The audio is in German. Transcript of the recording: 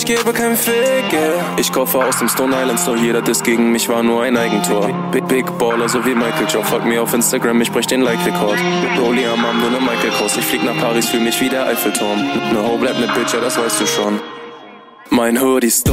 ich gebe kein Fick, yeah. Ich kaufe aus dem Stone Island Store, jeder Diss gegen mich war nur ein Eigentor. Big Baller, so wie Michael Joe, folgt mir auf Instagram, ich brech den Like-Rekord. Rolli am Arm, nur ne Michael Kors, ich flieg nach Paris, fühl mich wie der Eiffelturm. Ne Ho bleibt ne Bitch, ja das weißt du schon. Mein Hoodie Stone